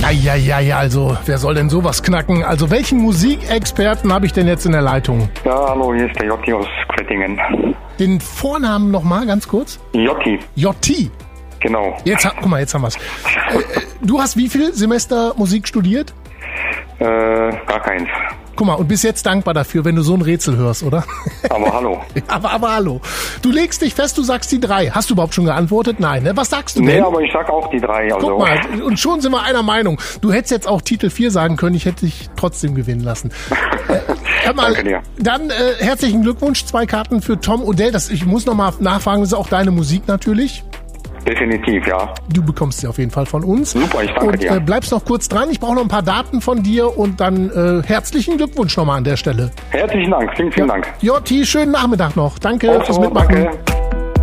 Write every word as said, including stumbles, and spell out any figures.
Ja, ja, ja, ja, also wer soll denn sowas knacken? Also welchen Musikexperten habe ich denn jetzt in der Leitung? Ja, hallo, hier ist der Jotti aus Quettingen. Den Vornamen nochmal ganz kurz? Jotti. Jotti. Genau. Jetzt, guck mal, jetzt haben wir's. Äh, du hast wie viel Semester Musik studiert? Äh, gar keins. Guck mal, und bist jetzt dankbar dafür, wenn du so ein Rätsel hörst, oder? Aber hallo. aber, aber hallo. Du legst dich fest, du sagst die drei. Hast du überhaupt schon geantwortet? Nein, ne? Was sagst du denn? Nee, aber ich sag auch die drei. Also. Guck mal, und schon sind wir einer Meinung. Du hättest jetzt auch Titel vier sagen können, ich hätte dich trotzdem gewinnen lassen. äh, hör mal, Danke dir. Dann äh, herzlichen Glückwunsch, zwei Karten für Tom Odell. Das, ich muss nochmal nachfragen, das ist auch deine Musik natürlich? Definitiv, ja. Du bekommst sie auf jeden Fall von uns. Super, ich danke und, dir. Und äh, bleibst noch kurz dran. Ich brauche noch ein paar Daten von dir und dann äh, herzlichen Glückwunsch nochmal an der Stelle. Herzlichen Dank, vielen, vielen ja. Dank. Jotti, schönen Nachmittag noch. Danke Auch fürs so, Mitmachen. Danke.